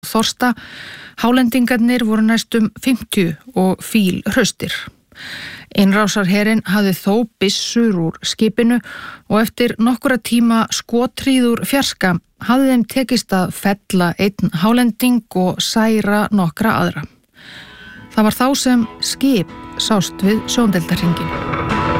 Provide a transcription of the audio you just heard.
þorsta. Hálendingarnir voru næstum 50 og fílhraustir. Innrásarherinn hafði þó byssur úr skipinu og eftir nokkura tíma skothríð úr fjarska hafði þeim tekist að fella einn hálending og særa nokkra aðra. Það var þá sem skip sást við sjóndeildarhringinn.